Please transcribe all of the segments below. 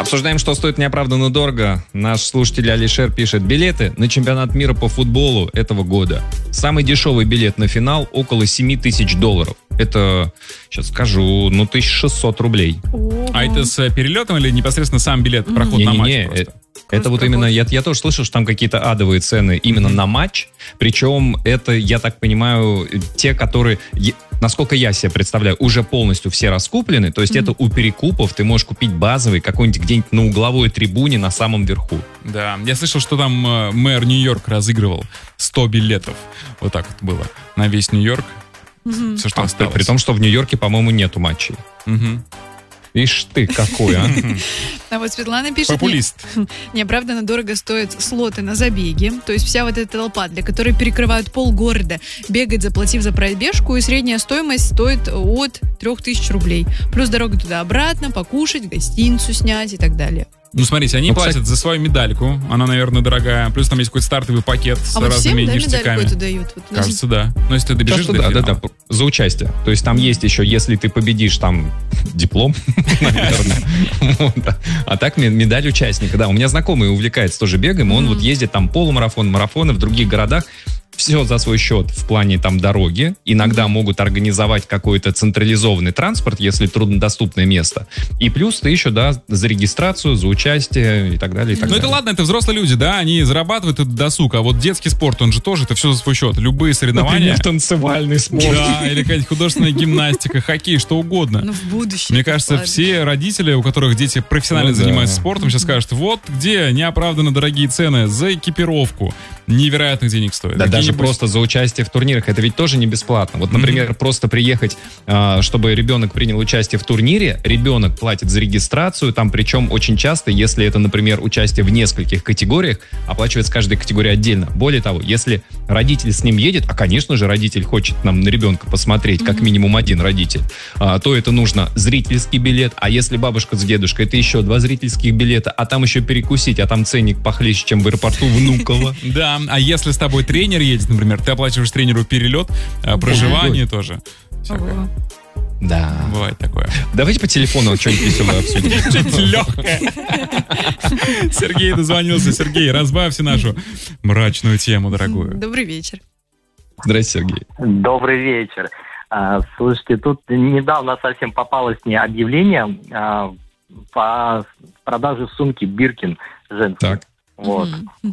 Обсуждаем, что стоит неоправданно дорого. Наш слушатель Алишер пишет: билеты на чемпионат мира по футболу этого года. Самый дешевый билет на финал около $7,000. Это, сейчас скажу, 1600 рублей. А это с перелетом или непосредственно сам билет, проход на матч просто? Это вот именно, я тоже слышал, что там какие-то адовые цены именно на матч. Причем это, я так понимаю, те, которые, насколько я себе представляю, уже полностью все раскуплены. То есть это у перекупов ты можешь купить базовый какой-нибудь где-нибудь на угловой трибуне на самом верху. Да, я слышал, что там мэр Нью-Йорк разыгрывал 100 билетов. Вот так вот было. На весь Нью-Йорк. Все, что осталось. При том, что в Нью-Йорке, по-моему, нету матчей. Ишь ты, какой, а? А вот Светлана пишет... Популист. Неоправданно дорого стоят слоты на забеги. То есть вся вот эта толпа, для которой перекрывают полгорода, бегать, заплатив за пробежку, и средняя стоимость стоит от 3000 рублей. Плюс дорога туда-обратно, покушать, гостиницу снять и так далее. Ну, смотрите, они платят за свою медальку. Она, наверное, дорогая. Плюс там есть какой-то стартовый пакет с разными ништяками. А медаль какой-то дают? Вот, кажется, да. Но если ты добежишь до финала. Да, за участие. То есть там есть еще, если ты победишь, там диплом, наверное. А так медаль участника. Да, у меня знакомый увлекается тоже бегом, он вот ездит там полумарафон, марафоны в других городах. Все за свой счет в плане там дороги. Иногда могут организовать какой-то централизованный транспорт, если труднодоступное место. И плюс ты еще, да, за регистрацию, за участие и так далее, и так далее. Ну это ладно, это взрослые люди, да, они зарабатывают этот досуг, а вот детский спорт, он же тоже, это все за свой счет. Любые соревнования. Например, танцевальный спорт. Да, или какая-нибудь художественная гимнастика, хоккей, что угодно. Ну в будущем. Мне кажется, все родители, у которых дети профессионально занимаются спортом, сейчас скажут: вот где неоправданно дорогие цены за экипировку. Невероятных денег стоит. Да, даже просто за участие в турнирах. Это ведь тоже не бесплатно. Вот, например, просто приехать, чтобы ребенок принял участие в турнире, ребенок платит за регистрацию, там причем очень часто, если это, например, участие в нескольких категориях, оплачивается каждая категория отдельно. Более того, если родитель с ним едет, а, конечно же, родитель хочет нам на ребенка посмотреть, как минимум один родитель, то это нужно зрительский билет, а если бабушка с дедушкой, это еще 2 зрительских билета, а там еще перекусить, а там ценник похлеще, чем в аэропорту Внуково. Да, а если с тобой тренер едет, например, ты оплачиваешь тренеру перелет, проживание тоже. Да. Бывает такое. Давайте по телефону что-нибудь веселое обсудим. Что-нибудь легкое. Сергей дозвонился. Сергей, разбавьте нашу мрачную тему, дорогую. Добрый вечер. Здрасте, Сергей. Добрый вечер. Слушайте, тут недавно совсем попалось мне объявление по продаже сумки Биркин женской. Так. Вот.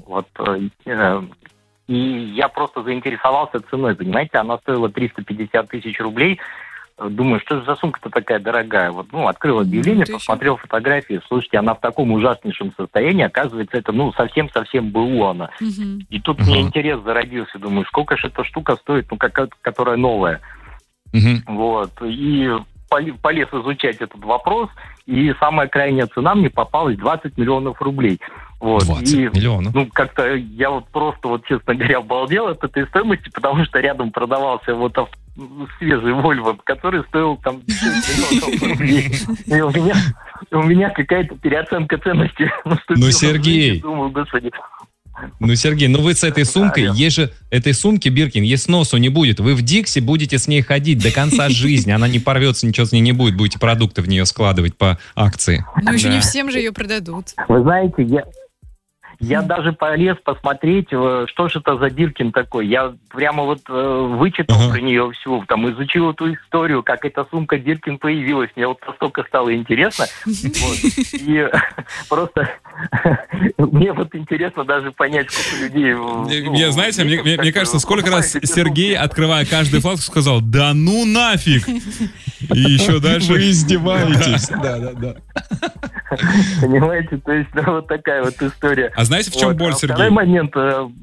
И я просто заинтересовался ценой, понимаете, она стоила 350 тысяч рублей. Думаю, что же за сумка-то такая дорогая? Вот, открыл объявление, посмотрел фотографии. Слушайте, она в таком ужаснейшем состоянии. Оказывается, это, совсем-совсем БУ она. И тут мне интерес зародился. Думаю, сколько же эта штука стоит, которая новая. Вот. И полез изучать этот вопрос. И самая крайняя цена мне попалась 20 миллионов рублей. Вот. 20 миллионов? Как-то я просто, честно говоря, обалдел от этой стоимости, потому что рядом продавался свежий Volvo, который стоил там 10 миллионов рублей. И у меня какая-то переоценка ценности наступила. Сергей! Думаю, господи. Сергей, вы с этой сумкой, есть же, этой сумки Биркин, есть сносу не будет. Вы в Дикси будете с ней ходить до конца жизни. Она не порвется, ничего с ней не будет. Будете продукты в нее складывать по акции. Еще не всем же ее продадут. Вы знаете, я даже полез посмотреть, что же это за Биркин такой. Я прямо вычитал про нее всю, изучил эту историю, как эта сумка Биркин появилась. Мне настолько стало интересно. И просто мне интересно даже понять, сколько людей... Мне кажется, сколько раз Сергей, открывая каждый флаг, сказал: да ну нафиг! И еще дальше... Вы издеваетесь. Да. Понимаете, то есть вот такая вот история. А знаете, в чем боль, Сергей? Второй момент...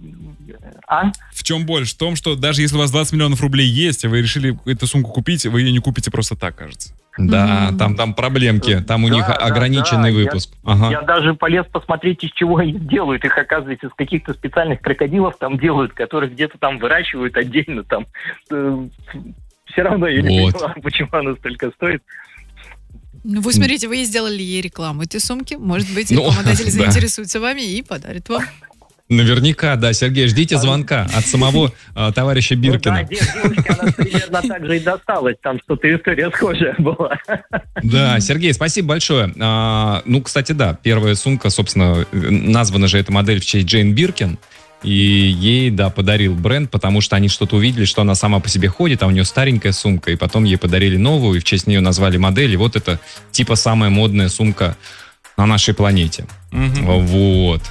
В чем боль? В том, что даже если у вас 20 миллионов рублей есть, а вы решили эту сумку купить, вы ее не купите просто так, кажется. Да, там проблемки, там у них ограниченный выпуск. Я даже полез посмотреть, из чего их делают. Их, оказывается, из каких-то специальных крокодилов там делают, которых где-то там выращивают отдельно. Там. Все равно я не понимаю, почему она столько стоит. Вы смотрите, вы сделали ей рекламу этой сумки. Может быть, рекламодатель заинтересуется вами и подарит вам. Наверняка, да, Сергей, ждите звонка от самого товарища Биркина. Ну, да, девушке она примерно так же и досталась, там что-то история схожая была. Да, Сергей, спасибо большое. Ну, кстати, да, первая сумка, собственно, названа же эта модель в честь Джейн Биркин, и ей, да, подарил бренд, потому что они что-то увидели, что она сама по себе ходит, а у нее старенькая сумка, и потом ей подарили новую, и в честь нее назвали модель, и вот это типа самая модная сумка на нашей планете. Вот.